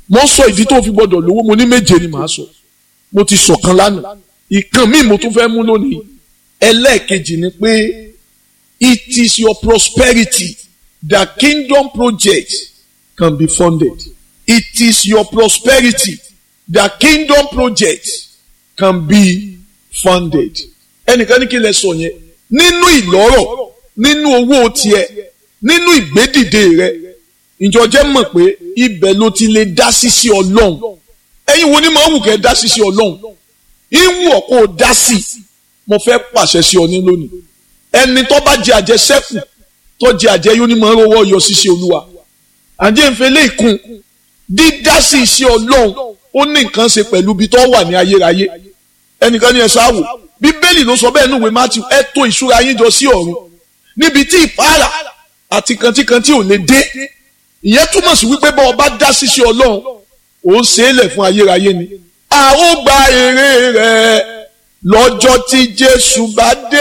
mo sọ ìdí tó fi gbọ́dọ̀ lówó, mo ní méje ni màá sọ, mo ti sọ̀kan lánàá, ìkan míì mo tún fẹ́ mú lónìí. Ẹlẹ́ẹ̀kejì ni pé it is your prosperity that kingdom project can be funded. It is your prosperity that kingdom project can be funded. Ẹnìkan ní kí lẹ sọ yẹn, nínú ìlọ́rọ̀, nínú owó tiẹ̀, nínú ìgbédìde rẹ, ìjọ jẹ́ mọ̀ pé ibẹ̀ ló ti lè dá sí sí Ọlọ́run. Ẹ̀yin wo ni máa wù kẹ́ dá sí sí Ọlọ́run? Ìwù ọ̀kọ́ dá sí, mo fẹ́ pàṣẹ sí ọ ní lónìí. Ẹni tó bá jẹ àjẹsẹ́kù tó jẹ àjẹyó ní máa ń rówó yọ sí sí Olúwa. Àjẹ́ ìfẹ́lẹ́ ìkun dídá sí iṣẹ́ Ọlọ́run ó ní nǹkan ṣe pẹ̀lú ibi tó wà ní ayérayé. Ẹnìkan ní ẹ sáwò, Bíbélì ló sọ bẹ́ẹ̀ nínú ìwé Mátíù, ẹ tò ìṣúra yín jọ sí ọ̀run níbi tí ìpara àti kantíkantí ò lè dé. Ìyẹn túmọ̀ sí wípé bá ọba dá síṣẹ́ Ọlọ́run ó ṣe é lẹ̀ fún ayérayé ni. A ó gba èrè rẹ̀ lọ́jọ́ tí Jésù bá dé.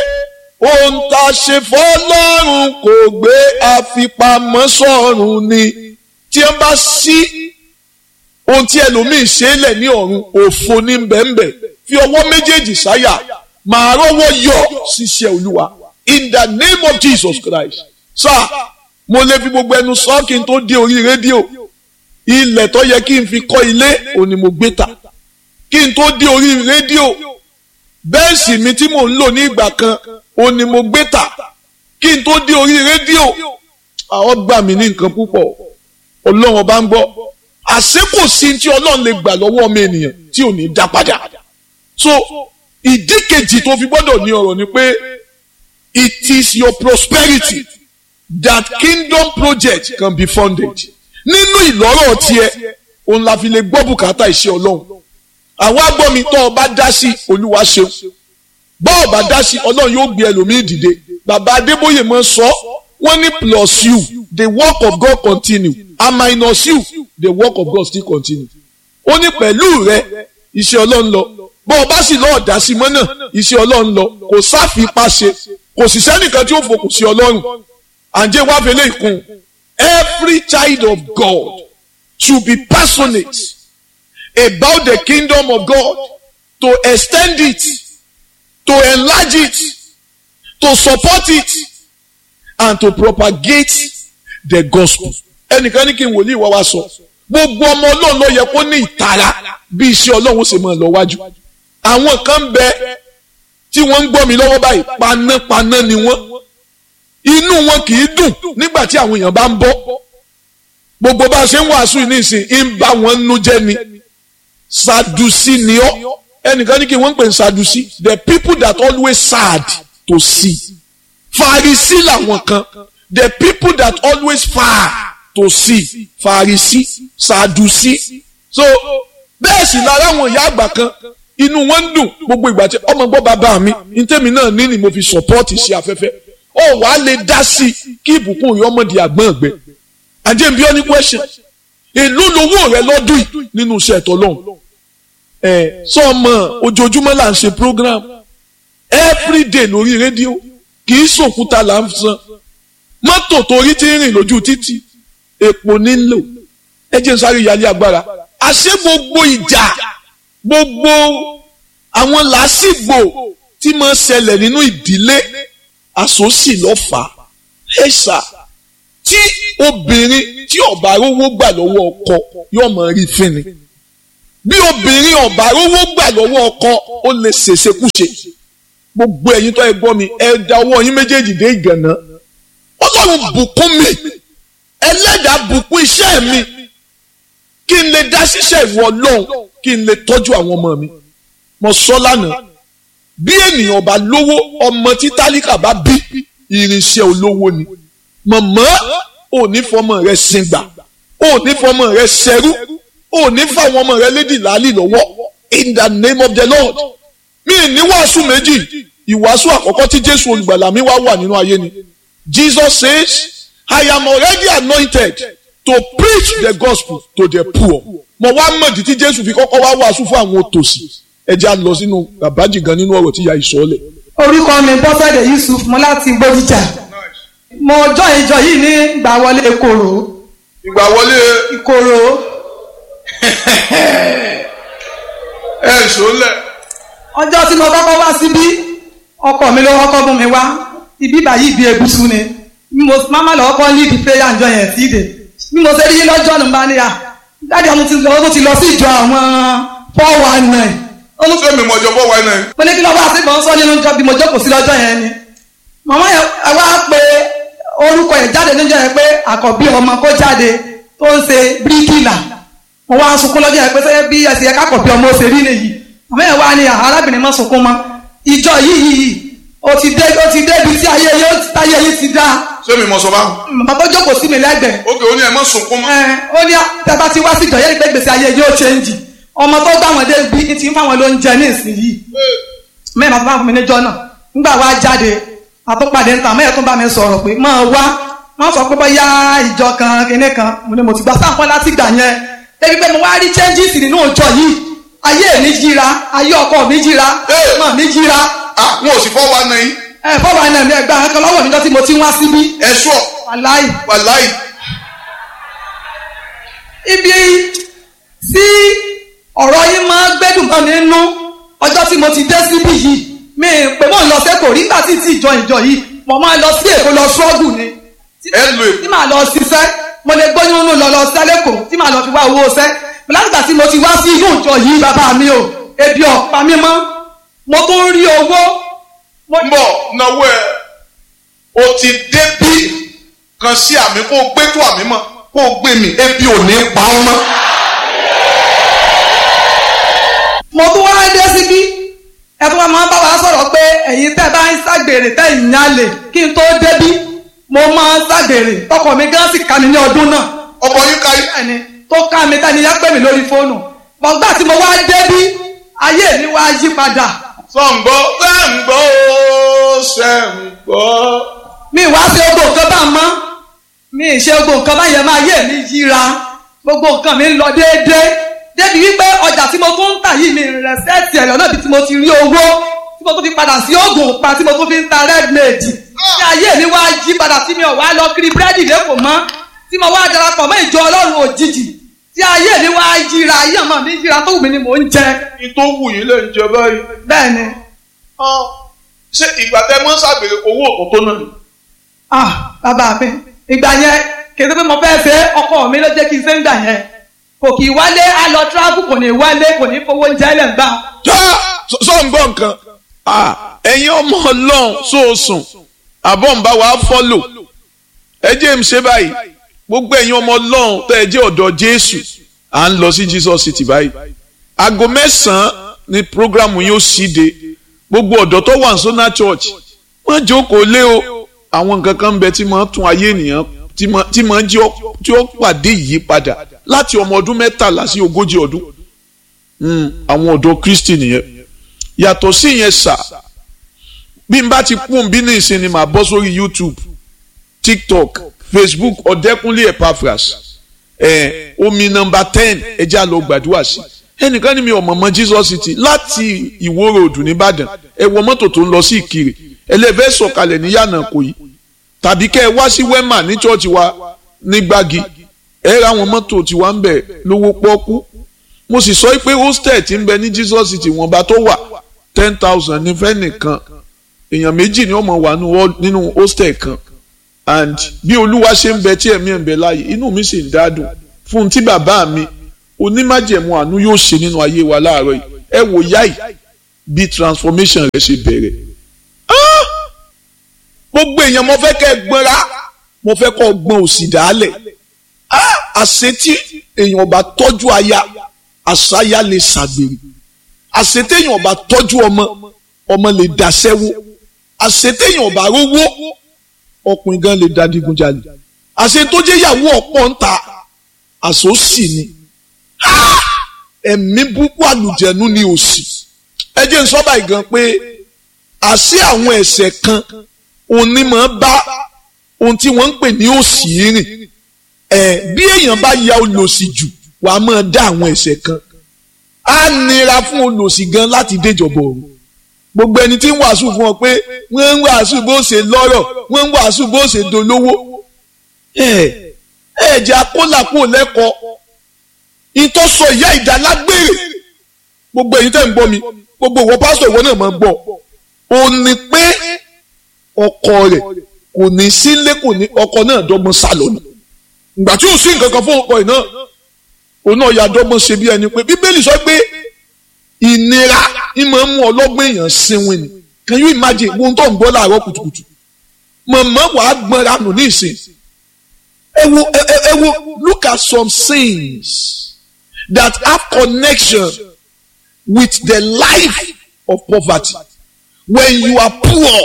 Ohun tá a ṣe fọ́lọ́run kò gbé àfipamọ́ sọ́run ni. Tí ẹ bá sí ohun tí ẹlòmíì ṣe é lẹ̀ ní ọ̀run, òfo ní bẹ́ẹ̀nbẹ́ẹ̀, fi ọwọ́ méjèèjì sáyà, màá rọ́wọ́ yọ ṣiṣẹ́ Olúwa in the name of Jesus Christ. Sáà mo lè fi gbogbo ẹnu sọ kí n tó dé orí rédíò, ilẹ̀ tó yẹ kí n fi kọ́ ilé òní mo gbé tà kí n tó dé orí rédíò. Bẹ́ẹ̀sì mi tí mò ń lò ní ìgbà kan òní mo gbé tà kí n tó dé orí rédíò. Àwọn gbà mí ní nǹkan púpọ̀, Ọlọ́run ọba ń gbọ́. Àṣé kò sí tí Ọlọ́run lè gbà lọ́wọ́ ọmọ ènìyàn tí ò ní dá padà. So ìdí kejì tó fi gbọ́dọ̀ ní ọ̀rọ̀ ni pé it is your prosperity that kingdom project can be funded. Nínú ìlọ́rọ̀ tiẹ̀ òun la fi lè gbọ́ bùkátà iṣẹ́ Ọlọ́run. Àwọn agbọ́mi tó ọba dá sí Olúwa ṣeun, bá ọba dá sí Ọlọ́run yóò gbé ẹlòmíì dìde. Bàbá Adébóyè máa ń sọ wọ́n ní plus you the work of God continue and minus you the work of God still continue. Ó ní pẹ̀lú rẹ iṣẹ́ Ọlọ́run lọ, bá ọba sì lọ́ọ̀ dá sí mọ́ náà iṣẹ́ Ọlọ́run lọ, kò sáfipá ṣe, kò sì sẹ́nìkan tí ó fòkùn sí Ọlọ́run. Àǹjẹ́ wá fẹ́lẹ́ ìkun, every child of God should be passionate about the kingdom of God, to extend it, to enlarge it, to support it, and to propagate the gospel. Ẹnìkan ní kí n wòlíì wá wá sọ, gbogbo ọmọ Ọlọ́run ló yẹ kó ní ìtara bí iṣẹ́ Ọlọ́run ṣe máa lọ wájú. Àwọn kan bẹ tí wọ́n ń gbọ́ mi lọ́wọ́ báyìí, panápaná ni wọ́n. Inú wọn kì í dùn nígbà tí àwọn èèyàn bá ń bọ́. Gbogbo bá a ṣe ń wàásù ní ìsìn ń bá wọn nú jẹ́ ni. Sadducee ni ọ́. Ẹnìkan ní kí wọ́n ń pè ní Sadducee, the people that always sad to see. Pharisee làwọn kan, the people that always far to see. Pharisee, Sadducee. So bẹ́ẹ̀ sì lára àwọn ìyá àgbà kan inú wọn ń dùn gbogbo ìgbà tí ọmọ gbọ́ bàbá mi ntẹ́mi náà ní ni mo fi support iṣẹ́ afẹ́fẹ́. Ó wàá lè dá sí kí ìbùkún yọ ọmọdé àgbọ̀n ọ̀gbẹ́. Àjẹ́ bí ó ní question, èló lowó rẹ lọ́dún yìí nínú iṣẹ́ ẹ̀tọ́ lọ́hùn. Sọ ọmọ ojoojúmọ́ là ń ṣe program everyday lórí rédíò, kì í sòkúta là ń san. Mọ́tò torí tí ń rìn lójú títì epo nílò. Ẹ jẹ́ n sáré yálé agbára. Àṣé gbogbo ìjà, gbogbo àwọn làásìgbò tí máa ń ṣẹlẹ̀ nínú ìdílé àsòsì lọ́fà. Ẹ̀ṣà tí obìnrin tí ó bá rówó gbà lọ́wọ́ ọkọ yóò máa rí fínni. Bí obìnrin ó bá rówó gbà lọ́wọ́ ọkọ ó lè ṣèṣekúṣe. Gbogbo ẹ̀yin tó ẹ gbọ́ mi, ẹ da ọwọ́ yín méjèèjì dé ìgànná. Ọlọ́run bùkún mi, Ẹlẹ́dàá bùkún iṣẹ́ mi, kí n lè dá ṣiṣẹ́ ìwọ Ọlọ́run, kí n lè tọ́jú àwọn ọmọ mi. Mo sọ lánàá, bí ènìyàn bá lówó, ọmọ tí tálíkà bá bí irinṣẹ́ olówó ni. Màmá ò ní fọmọ rẹ sìngbà, ò ní fọmọ rẹ ṣẹrú, ò ní fáwọn ọmọ rẹ lédì láàlì lọ́wọ́ in the name of the Lord. Mi ní wàásù méjì, ìwàásù àkọ́kọ́ tí Jésù olùgbàlà mi wà nínú ayé ni. Jesus says, I am already anointed to preach the gospel to the poor. Mo wá mọ̀dí tí Jésù fi kọ́kọ́ wá wàásù fún àwọn òtòṣì. Ẹ jẹ́ á lọ sínú àbájì gan nínú ọ̀rọ̀ tí ya ìsọ̀lẹ̀. Orúkọ mi Bọ́sẹ̀dẹ̀ Yusuf, mo láti Bódìjà. Mo jọ ìjọ yìí ní ìgbàwọlé Ìkòrò. Ìgbàwọlé Ìkòrò. ẹ̀sùn lẹ̀. ọjọ́ tí mo kọ́kọ́ wá síbí ọkọ mi ló kọ́kọ́ mú mi wá ibi báyìí ibi egusu ni mama lọ kọ́ ní ìdí prayer ǹjọ́ yẹn sí ìdè bí mo ṣe rí lọ́jọ́ nù bá ní à dáàdi ọmọ ti lọ sí ìjọ àwọn 419. ṣé mi mọ̀jọ́ 419. mo ní kí lọ́wọ́ àti ìbọn sọ nínú ìjọ bí mo jókòó sí lọ́jọ́ yẹn ni màmá yẹn wá pé orúkọ yẹn jáde níjọ́ yẹn pé àkọ́bí ọmọ kó jáde tó ń ṣe bíríkìlà mo wá sunkún lọ́jọ́ yẹn pé sẹ́yẹ́ bí ẹsẹ̀ yẹn kákọ̀bí ọmọ ó ṣe rí nìyí màmá yẹn wá ní arábìnrin má sunkún mọ́ ìjọ yìí ó ti débi tí ayé yìí ti dá. ṣé mi mọ̀ sọ bá. màmá tó jókòó sí mi lẹ́gbẹ̀ẹ́. ókè ó ní ẹ má sunkún mọ́. ó ní tẹ́bá ti wá sí ìjọ yẹn pé gbèsè ayé yóò change ọmọ tó gbà wọ́n dé bí ti ń fáwọn lóúnjẹ ní ìsinyìí mẹ́rin àti fún mi níjọ́ náà nígbà wá jáde àtúpàdé ń ta mẹ́rin tó bá mi sọ̀rọ̀ pé máa wá wọ́n sọ pé bóyá ìjọ kan kinní kan mo ní mo ti gbà sáǹpọ́n láti gbà yẹn débi pé mo wá rí changes nínú ìjọ yìí ayé mi jíra ayé ọkọ mi jíra ọmọ mi jíra. wọn ò sì 419. 419 mi ẹgbẹ́ àwọn kan lọ́wọ́ mi jọ tí mo ti wá síbí. ẹ sọ. wàláì. ibi tí ọ̀rọ̀ yìí máa ń gbẹ́dùn kan nínú ọjọ́ tí mo ti dé síbí yìí mi pé mò ń lọ sẹ́kọ̀ọ́ nígbà tí ìjọ yìí mo máa ń lọ sí Èkó lọ ṣọ́ọ̀gù ni. tí màá lọ ṣiṣẹ́ mo lè gbóyún lọ sẹ́lẹ̀kọ̀ tí màá lọ fi wá owó ṣẹ́ látìgbà tí mo ti wá sí inú ìjọ yìí bàbá mi o ebi ọ̀pá mi mọ́ mo tún rí owó. bọ̀ náwó ẹ̀ o ti débí kan sí àmì kó o gbé tó àmì mọ́ kó o gbé mi ebi ò ní pa ọ́ mọ́. mo tún wá dé síbí ẹ tún wá máa ń bá wa sọ̀rọ̀ pé ẹ̀yin tẹ́ bá ń ṣàgbèrè tẹ́ ìyálè kí n tó débí mo máa ń ṣàgbèrè tọkọ mi gan sì ká mi ní ọdún náà. ọkọ yín ká yín. ẹni tó ká mi tẹ́ni yá pè mí lórí fóònù gbọ̀ngbà tí mo wá débí ayé mi wá yí padà. sọ̀ǹgbọ́ sẹ́ǹgbọ́. mi wá sí gbogbo nǹkan bá mọ́ mi ṣe gbogbo nǹkan bá yẹn máa yé mi yíra gbogbo nǹkan mi ń lọ déédéé débi wípé ọjà tí mo tún ń tà yìí mi rẹ̀ sẹ́ẹ̀tì ẹ̀rọ náà bí tí mo ti rí owó tí mo tún fi padà sí oògùn pa tí mo tún fi ń ta redmade tí ayé mi wá yí padà tí mi ò wá lọ kiri búrẹ́dì lẹ́kọ̀ọ́ mọ́ tí mo wá darapọ̀ mọ́ ìjọ Ọlọ́run òjijì tí ayé mi wá yíra ayé ọmọ mi yíra tó wù mí ni mò ń jẹ. ìtò wù yín lè ń jẹ báyìí. bẹ́ẹ̀ni. ṣé ìgbà tẹ́ mọ́ ṣàgbèrè owó òkòtó náà. bàbá mi ìgbà yẹn kìí ṣe pé mo fẹ́ fẹ́ ọkọ mi ló jẹ́ kí n ṣe ń gbà yẹn kò kì í wálé á lọ tíráàbù kò ní wálé kò ní fowó oúnjẹ lẹ̀ ń gbà. sọ ń gbọ́ nǹkan ẹ̀yin ọmọ Ọlọ́run sóòsùn àbọ̀ ń bá wa fọ́lò ẹ jẹ́ ń ṣe báyìí gbogbo ẹ̀yin ọmọ Ọlọ́run tẹ́ ẹ jẹ́ ọ̀dọ̀ Jésù à ń lọ sí Jesus City báyìí aago 9 ni programu yóò ṣíde gbogbo ọ̀dọ́ tó wà ní Sona Church wọ́n jókòó lé o àwọn nǹkan kan ń bẹ tí máa ń tún ayé ènìyàn tí máa ń jẹ́ tí ó pàdé ìyípadà láti ọmọ ọdún 13 sí 40 ọdún àwọn ọ̀dọ́ Kristi nìyẹn yàtọ̀ sí ìyẹn sà bí n bá ti kún bí ní ìsinmi màá bọ́ sórí YouTube TikTok Facebook Ọ̀dẹ́kúnlé Epaphras omi nọ́mbà 10 ẹjẹ́ àlọ́ gbàdúrà sí ẹnìkan ní mi ò mọ̀mọ́ Jesus City láti Ìwó Road nìbàdàn ẹ wọ mọ́tò tó ń lọ sí Ìkirè ẹlẹ́fẹ́ sọ̀kalẹ̀ ní yànnà Ìkòyí tàbí kẹ́ ẹ wá sí Wema ní chọ́ọ̀chì wa ní Gbági ẹ ra àwọn mọ́tò tí wà ń bẹ̀ lówó pọ́ọ́kú mo sì sọ pé hostel tí ń bẹ ní Jesus City wọ́n bá tó wà 10,000 ní fẹ́ nìkan èèyàn méjì ni wọ́n mọ̀ wà nínú hostel kan and bí Olúwa ṣe ń bẹ tí ẹ̀mí ẹ̀ ń bẹ láàyè inú mi sì ń dádùn fún tí bàbá mi onímájẹ̀mú àánú yóò ṣe nínú ayé wa láàárọ̀ yìí ẹ wò yáì bí transformation rẹ̀ ṣe bẹ̀rẹ̀ gbogbo èèyàn mo fẹ́ kẹ́ ẹ gbọ́nra mo fẹ́ kọ́ gbọ́n òsì dálẹ̀ àṣetí èèyàn bá tọ́jú aya àṣàyà lè ṣàgbèrè àṣetí èèyàn bá tọ́jú ọmọ lè dàṣẹ́wó àṣetí èèyàn bá rówó ọkùnrin gan lè dadigunjalè àṣetójé ìyàwó ọ̀pọ̀ ń ta àṣòsì ni ẹ̀mí búkú àlùjẹ̀nu ni òsì ẹ jẹ́ n sọ báyìí gan pé àṣé àwọn ẹ̀ṣẹ̀ kan onímọ̀ bá ohun tí wọ́n ń pè ní òsì rìn bí èèyàn bá ya olòṣì jù wà á máa dá àwọn ẹ̀ṣẹ̀ kan á nira fún olòṣì gan láti déjọba ọ̀run gbogbo ẹni tí ń wàásù fún ọ pé wọ́n ń wàásù bó ṣe lọ́rọ̀ wọ́n ń wàásù bó ṣe dolówó jẹ́ akólàpọ̀ lẹ́kọ̀ọ́ ìtọ́sọ ìyá ìdálágbére gbogbo èyí tẹ́ ń gbọ́ mi gbogbo ìwọ pásítọ̀ ìwọ náà máa gbọ́ ó ní pé ọkọ rẹ̀ kò ní sílé kò ní ọkọ náà dọ́gbọ́n sálọ ni ìgbà tí ò sí nǹkan kan fún ọkọ yìí náà òun náà ya dọ́gbọ́n ṣe bí ẹni pé bíbélì sọ pé ìnira ìmọ̀ ń mú ọlọ́gbọ́n èèyàn sinwin ni can you imagine ohun tó ń gbọ́ láàárọ̀ kùtùkùtù mọ̀mọ́ wàá gbọ́nra nù ní ìsìn ẹ wo look at some sins that have connection with the life of poverty when you are poor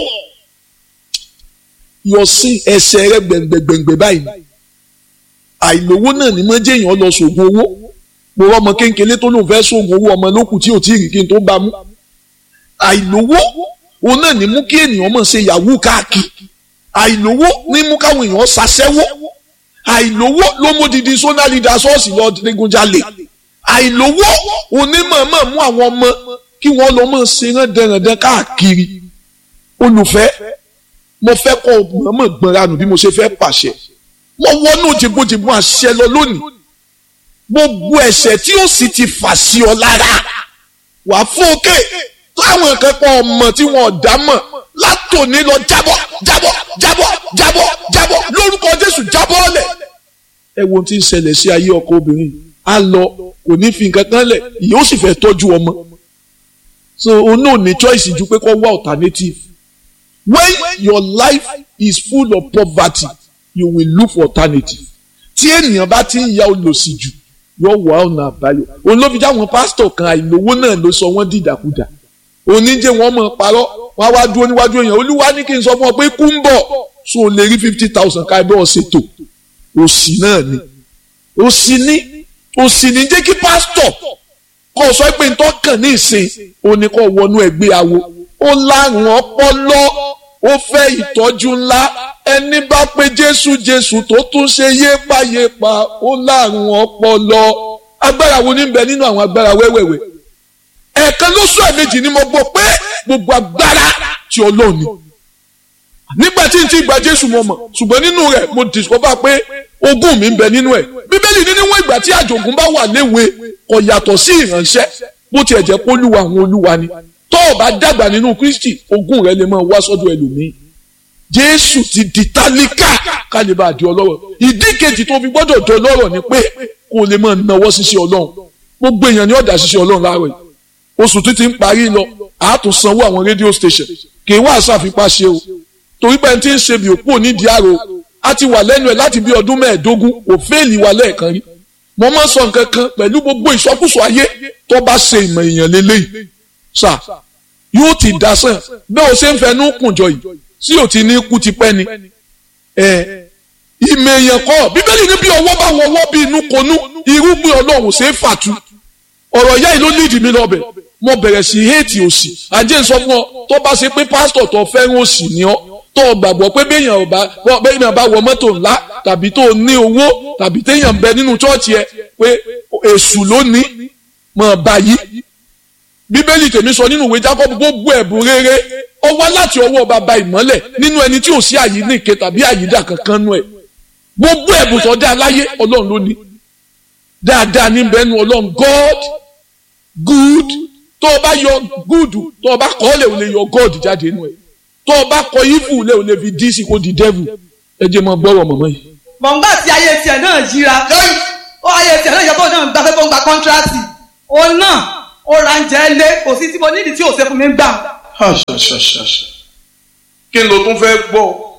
your sin ẹsẹ̀ rẹ gbẹ̀ngbẹ̀ngbẹ̀ báyìí àìlówó náà ni mọ́jẹ́ èèyàn lọ sògùn owó mo rọ ọmọ kéńkélé tó lóun fẹ́ sògùn owó ọmọ lókù tí ò tí ì rí kí n tó bá mú àìlówó òun náà ni mú kí ènìyàn mọ̀ ṣe yahoo káàkiri àìlówó ní mú káwọn èèyàn ṣaṣẹ́wó àìlówó ló mú didi sọ́nà leader ṣọ́ọ̀ṣì lọ digunjalè àìlówó onímọ̀ọ́mọ̀ mú àwọn ọmọ kí wọ́n lọ mọ̀ ṣe rán dandan káàkiri olùfẹ́ mo fẹ́ kọ́ mọ̀ọ́mọ̀ gbọ́nra nù bí mo ṣe fẹ́ pàṣẹ wọ́n wọnú jìgbójìgbó àṣẹ lọ lónìí gbogbo ẹ̀ṣẹ̀ tí ó sì ti fà sí ọ lára wà fún òkè táwọn akẹ́kọ̀ọ́ ọmọ tí wọ́n dá mọ̀ látòní lọ jábọ́ jábọ́ jábọ́ jábọ́ jábọ́ lórúkọ Jésù jábọ́ ọ̀lẹ̀. ẹ wo ohun tí ń ṣẹlẹ̀ sí ayé ọkọ obìnrin á lọ kò ní fi nǹkan kan lẹ̀ ìyẹn ó sì fẹ́ tọ́jú ọmọ so òun náà ní choice ju pé kó wá alternative when your life is full of poverty you will look for alternative tí ènìyàn bá ti ń ya olòṣì jù yóò wá ọ̀nà àbáyọ òun ló fi jáwọn pásítọ̀ kan àìlówó náà ló sọ wọ́n dìdàkudà oníjẹ́ wọn mọ̀ parọ́ wọn wá dúró níwájú èèyàn olúwa ní kí n sọ fún ọ pé kú ń bọ̀ so o lè rí 50,000 ká ẹbí ọ̀sẹ̀tò òsì náà ni òsì ní jẹ́ kí pásítọ̀ kò sọ pé n tó kàn ní ìsìn òní kò wọnú ẹgbẹ́ awo ó lárùn ọpọlọ ó fẹ́ ìtọ́jú ńlá ẹni bá pé Jésù tó tún ṣe yépayépa ó lárùn ọpọlọ agbára wo ní bẹ nínú àwọn agbára wẹ́wẹ́wẹ́ ẹ̀ẹ̀kan lóṣù ẹ̀mejì ni mo gbọ́ pé gbogbo agbára tí Ọlọ́run ni nígbà tí n ti gba Jésù mọ̀ ṣùgbọ́n nínú rẹ̀ mo discover pé ogún mi ń bẹ nínú ẹ̀ bíbélì ní níwọ̀n ìgbà tí àjògùn bá wà léwe kò yàtọ̀ sí ìránṣẹ́ bó tiẹ̀ jẹ́ pé olúwa àwọn olúwa ni tó o bá dàgbà nínú Kristi ogún rẹ̀ lè máa wá sọ́dọ̀ ẹlòmíì Jésù ti di tálíkà ká lè bá a di ọlọ́rọ̀ ìdí kejì tó fi gbọ́dọ̀ di ọlọ́rọ̀ ni pé kó lè máa nawọ́ ṣiṣẹ́ Ọlọ́run gbogbo èèyàn ni ọ̀dà ṣiṣẹ́ Ọlọ́run láàárọ̀ yìí oṣù tó ti ń parí lọ àátún sanwó àwọn rédíò station kì í wá àṣàfipá ṣe o torí pé ẹni tí ń ṣe bí òpó nídìí àrò a ti wà lẹ́nu ẹ̀ láti bí ọdún 15 kò fẹ́ẹ̀lì wa lẹ́ẹ̀kan rí mo máa ń sọ nǹkan kan pẹ̀lú gbogbo ìsọkúsọ ayé tó bá ṣe ìmọ̀ èèyàn lélẹ́yìí sà yóò ti dá sàn bẹ́ẹ̀ o ṣe ń fẹnu kùnjọ yìí sí ò ti ní kú ti pẹ́ ni ìmọ̀ èèyàn kọ́ bíbélì ní bí ọwọ́ bá wọ ọwọ́ bí inú konú irúgbìn Ọlọ́run ṣe é fàtú ọ̀rọ̀ ìyá yìí ló ní ìdí mi lọ́bẹ̀ mo bẹ̀rẹ̀ sí héètì òsì àjẹ́ sọ fún ọ tó bá ṣe pé pásítọ̀ tó fẹ́ràn òsì ni ọ tó gbàgbọ́ pé béèyàn bá wọ mọ́tò ńlá tàbí tó ní owó tàbí téèyàn bẹ nínú chọ́ọ̀chì ẹ pé èṣù ló ní mọ̀ báyìí bíbélì tèmi sọ nínú ìwé Jákọ́bù gbogbo ẹ̀bùn rere ó wá láti ọwọ́ bàbá ìmọ́lẹ̀ nínú ẹni tí ò sí àyíníke tàbí àyídà kankan nú ẹ̀ gbogbo ẹ̀bùn tó dá láyé Ọlọ́run ló ní dáadáa níbẹ̀ nu Ọlọ́run God good tó o bá yọ good tó o bá kọ́ lè o lè yọ God jáde nínú ẹ̀ tó o bá kọ evil lè o lè fi dí sí kó di devil ẹ jẹ́ mọ́ gbọ́rọ̀ mọ̀mọ́ yìí. mọ̀ngbà tí ayé tiẹ̀ náà yíra ó ayé tiẹ̀ náà yẹ kó náà gbafẹ́ kó ń gba kọ́ńtíráàtì òun náà ó ra ń jẹ́ lé kò sí tí mo nídìí tí ò ṣe fún mi gbà. kí n ló tún fẹ́ gbọ́